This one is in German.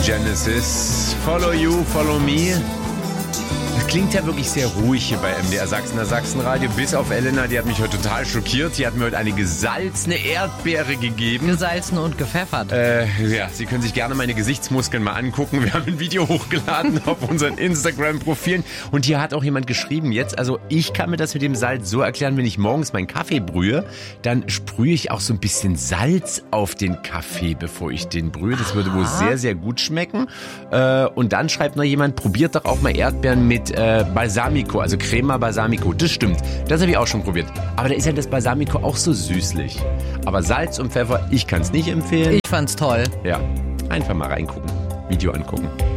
Genesis. Follow you, follow me. Das klingt ja wirklich sehr ruhig hier bei MDR Sachsenradio, bis auf Elena, die hat mich heute total schockiert. Sie hat mir heute eine gesalzene Erdbeere gegeben. Gesalzen und gepfeffert. Ja, Sie können sich gerne meine Gesichtsmuskeln mal angucken. Wir haben ein Video hochgeladen auf unseren Instagram-Profilen. Und hier hat auch jemand geschrieben jetzt, also ich kann mir das mit dem Salz so erklären, wenn ich morgens meinen Kaffee brühe, dann sprühe ich auch so ein bisschen Salz auf den Kaffee, bevor ich den brühe. Das würde wohl sehr, sehr gut schmecken. Und dann schreibt noch jemand, probiert doch auch mal Erdbeeren mit Balsamico, also Crema Balsamico. Das stimmt, das habe ich auch schon probiert. Aber da ist ja das Balsamico auch so süßlich. Aber Salz und Pfeffer, ich kann es nicht empfehlen. Ich fand's toll. Ja, einfach mal reingucken, Video angucken.